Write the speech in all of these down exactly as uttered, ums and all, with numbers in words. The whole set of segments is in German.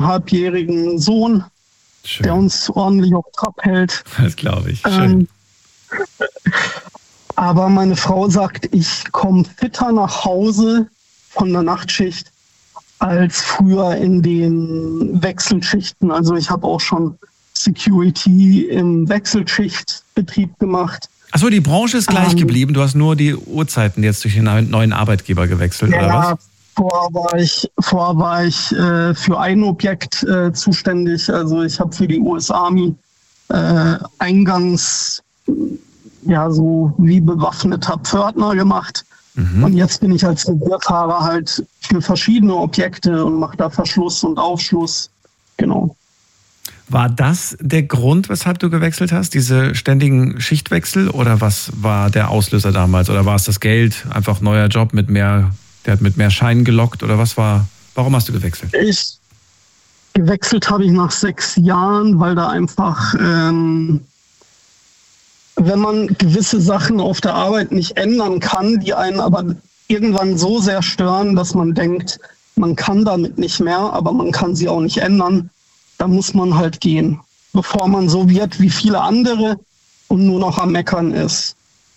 halbjährigen Sohn, Schön. Der uns ordentlich auf Trab hält. Das glaube ich. Schön. Ähm, aber meine Frau sagt, ich komme fitter nach Hause von der Nachtschicht als früher in den Wechselschichten. Also ich habe auch schon Security im Wechselschichtbetrieb gemacht. Achso, die Branche ist gleich ähm, geblieben. Du hast nur die Uhrzeiten jetzt durch den neuen Arbeitgeber gewechselt, ja, oder was? Vorher war ich, vorher war ich äh, für ein Objekt äh, zuständig. Also ich habe für die U S Army äh, Eingangs, ja, so wie bewaffneter Pförtner gemacht. Mhm. Und jetzt bin ich als Revierfahrer halt für verschiedene Objekte und mache da Verschluss und Aufschluss. Genau. War das der Grund, weshalb du gewechselt hast, diese ständigen Schichtwechsel? Oder was war der Auslöser damals? Oder war es das Geld, einfach neuer Job mit mehr, der hat mit mehr Scheinen gelockt? Oder was war, warum hast du gewechselt? Ich, gewechselt habe ich nach sechs Jahren, weil da einfach, ähm, wenn man gewisse Sachen auf der Arbeit nicht ändern kann, die einen aber irgendwann so sehr stören, dass man denkt, man kann damit nicht mehr, aber man kann sie auch nicht ändern, da muss man halt gehen, bevor man so wird wie viele andere und nur noch am Meckern ist.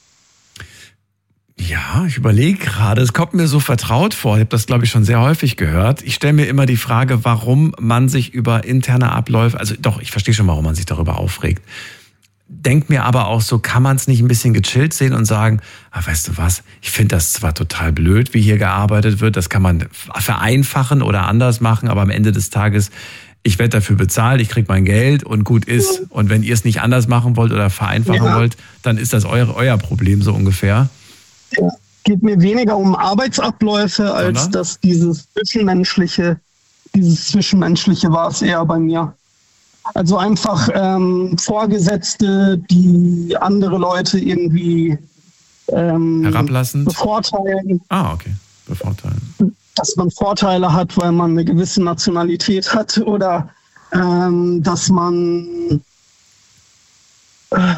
Ja, ich überlege gerade, es kommt mir so vertraut vor, ich habe das, glaube ich, schon sehr häufig gehört. Ich stelle mir immer die Frage, warum man sich über interne Abläufe, also doch, ich verstehe schon, warum man sich darüber aufregt. Denk mir aber auch so, kann man es nicht ein bisschen gechillt sehen und sagen, ah, weißt du was, ich finde das zwar total blöd, wie hier gearbeitet wird, das kann man vereinfachen oder anders machen, aber am Ende des Tages, ich werde dafür bezahlt, ich kriege mein Geld und gut ist. Und wenn ihr es nicht anders machen wollt oder vereinfachen ja. wollt, dann ist das euer, euer Problem so ungefähr. Ja. Geht mir weniger um Arbeitsabläufe, als Sondern? dass dieses Zwischenmenschliche, dieses Zwischenmenschliche war es eher bei mir. Also einfach ähm, Vorgesetzte, die andere Leute irgendwie ähm, herablassend bevorteilen. Ah, okay. Bevorteilen. Dass man Vorteile hat, weil man eine gewisse Nationalität hat oder ähm, dass man, äh,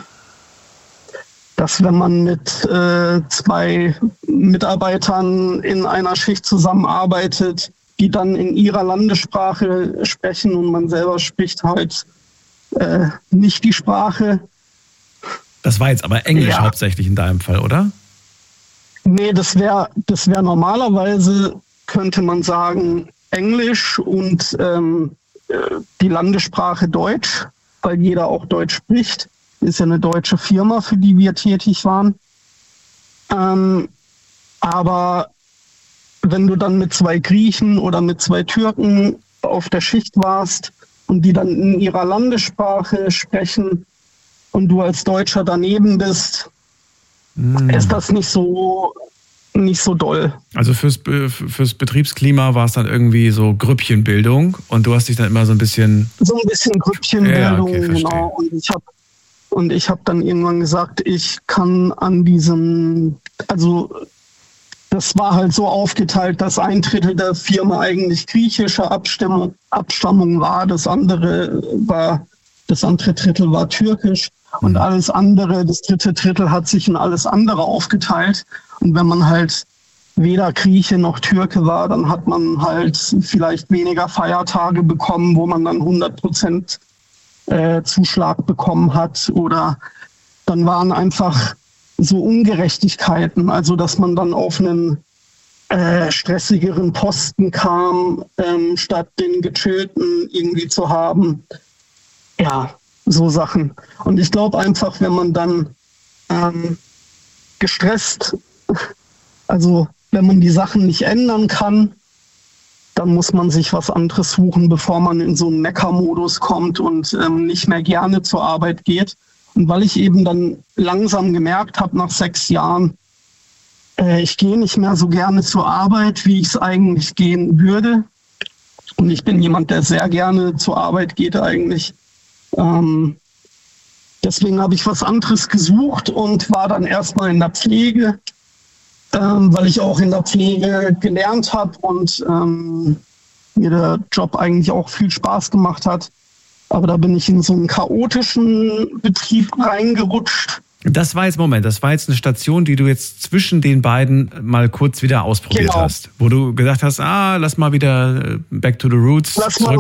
dass wenn man mit äh, zwei Mitarbeitern in einer Schicht zusammenarbeitet, die dann in ihrer Landessprache sprechen und man selber spricht halt äh, nicht die Sprache. Das war jetzt aber Englisch ja. hauptsächlich in deinem Fall, oder? Nee, das wäre das wär normalerweise, könnte man sagen, Englisch und ähm, die Landessprache Deutsch, weil jeder auch Deutsch spricht. Ist ja eine deutsche Firma, für die wir tätig waren. Ähm, aber wenn du dann mit zwei Griechen oder mit zwei Türken auf der Schicht warst und die dann in ihrer Landessprache sprechen und du als Deutscher daneben bist, mm. ist das nicht so, nicht so doll. Also fürs, fürs Betriebsklima war es dann irgendwie so Grüppchenbildung und du hast dich dann immer so ein bisschen... So ein bisschen Grüppchenbildung, ja, okay, genau. Und ich habe und ich hab dann irgendwann gesagt, ich kann an diesem... also das war halt so aufgeteilt, dass ein Drittel der Firma eigentlich griechische Abstammung, Abstammung war, das andere war, das andere Drittel war türkisch und alles andere, das dritte Drittel hat sich in alles andere aufgeteilt. Und wenn man halt weder Grieche noch Türke war, dann hat man halt vielleicht weniger Feiertage bekommen, wo man dann hundert Prozent äh, Zuschlag bekommen hat. Oder dann waren einfach so Ungerechtigkeiten, also dass man dann auf einen äh, stressigeren Posten kam, ähm, statt den gechillten irgendwie zu haben. Ja, so Sachen. Und ich glaube einfach, wenn man dann ähm, gestresst, also wenn man die Sachen nicht ändern kann, dann muss man sich was anderes suchen, bevor man in so einen Meckermodus kommt und ähm, nicht mehr gerne zur Arbeit geht. Und weil ich eben dann langsam gemerkt habe, nach sechs Jahren, äh, ich gehe nicht mehr so gerne zur Arbeit, wie ich es eigentlich gehen würde. Und ich bin jemand, der sehr gerne zur Arbeit geht eigentlich. Ähm, deswegen habe ich was anderes gesucht und war dann erstmal in der Pflege, ähm, weil ich auch in der Pflege gelernt habe und ähm, mir der Job eigentlich auch viel Spaß gemacht hat. Aber da bin ich in so einen chaotischen Betrieb reingerutscht. Das war jetzt, Moment, das war jetzt eine Station, die du jetzt zwischen den beiden mal kurz wieder ausprobiert Genau. hast. Wo du gesagt hast, ah, lass mal wieder back to the roots. Lass mal